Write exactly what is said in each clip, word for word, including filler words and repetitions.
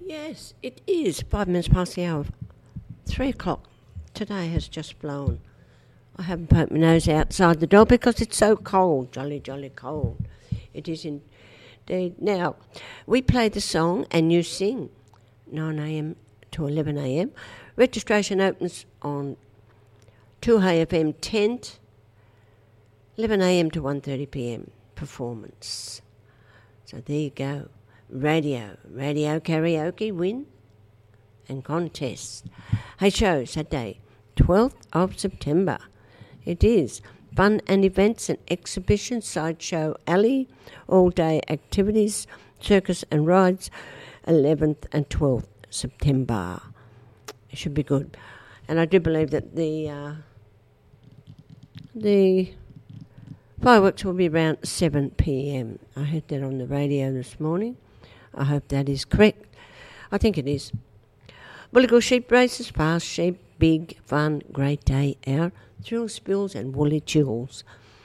Yes, it is five minutes past the hour of three o'clock. Today has just blown. I haven't poked my nose outside the door because it's so cold, jolly, jolly cold. It is indeed. Now, we play the song and you sing, nine a.m. to eleven a.m. Registration opens on two Hey F M tent, eleven a.m. to one thirty p.m. performance. So there you go. Radio, radio karaoke win and contest. Hey, show Saturday, twelfth of September. It is fun and events and exhibitions, sideshow alley, all-day activities, circus and rides, eleventh and twelfth September. It should be good. And I do believe that the uh, the fireworks will be around seven p.m. I heard that on the radio this morning. I hope that is correct. I think it is. Bulligal sheep races, fast sheep, big, fun, great day out, thrill spills and woolly chills.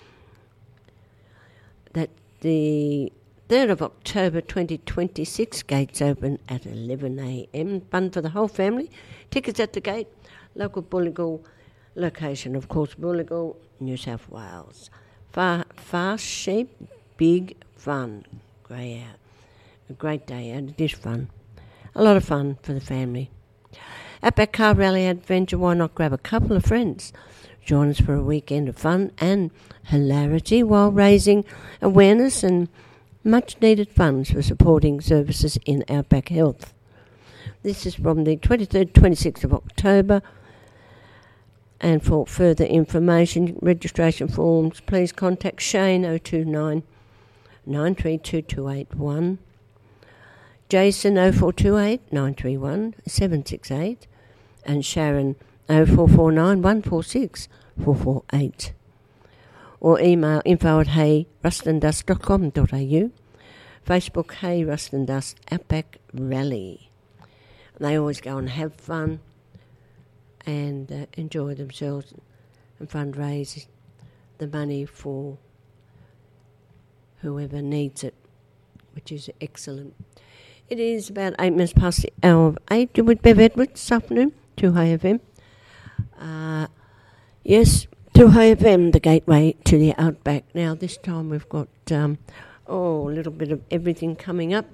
That the third of October twenty twenty-six, gates open at eleven a.m. Fun for the whole family. Tickets at the gate. Local Bulligal location, of course, Bulligal, New South Wales. Far, fast sheep, big, fun, grey out. A great day out. It is fun. A lot of fun for the family. Outback Car Rally Adventure, why not grab a couple of friends? Join us for a weekend of fun and hilarity while raising awareness and much needed funds for supporting services in Outback Health. This is from the twenty-third to twenty-sixth of October. And for further information, registration forms, please contact Shane oh two nine, nine three two two eight one. Jason oh four two eight, nine three one, seven six eight, and Sharon oh four four nine, one four six, four four eight. Or email info at hey ruston dust dot com dot a u. Facebook Hey Ruston Dust Outback Rally. And they always go and have fun and uh, enjoy themselves and fundraise the money for whoever needs it, which is excellent. It is about eight minutes past the hour of eight. You're with Bev Edwards this afternoon, two Hey F M. Uh, yes, two Hey F M, the gateway to the Outback. Now, this time we've got, um, oh, a little bit of everything coming up.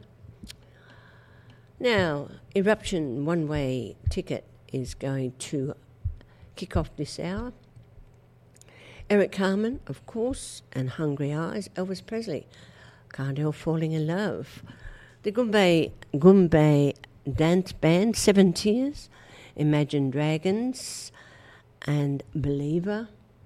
Now, Eruption one-way ticket is going to kick off this hour. Eric Carmen, of course, and Hungry Eyes, Elvis Presley. Can't help falling in love. The Goombay, Goombay Dance Band, Seven Tears, Imagine Dragons, and Believer.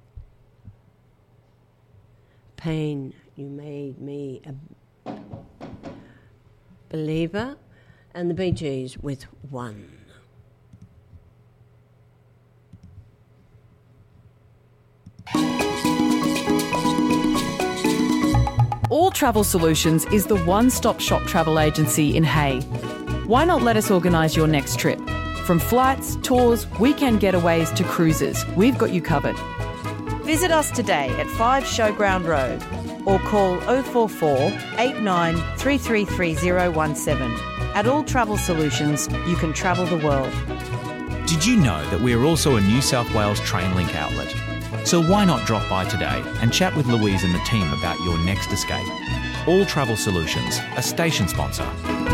Pain, You Made Me a Believer, and the Bee Gees with One. All Travel Solutions is the one-stop shop travel agency in Hay. Why not let us organise your next trip? From flights, tours, weekend getaways to cruises, we've got you covered. Visit us today at five Showground Road or call oh four four, eight nine three three three oh one seven. At All Travel Solutions, you can travel the world. Did you know that we are also a New South Wales Trainlink outlet? So why not drop by today and chat with Louise and the team about your next escape? All Travel Solutions, a station sponsor.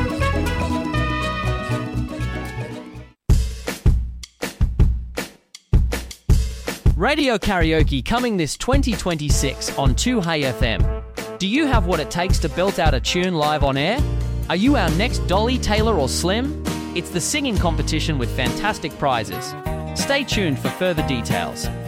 Radio karaoke coming this twenty twenty-six on two Hey F M. Do you have what it takes to belt out a tune live on air? Are you our next Dolly, Taylor or Slim? It's the singing competition with fantastic prizes. Stay tuned for further details.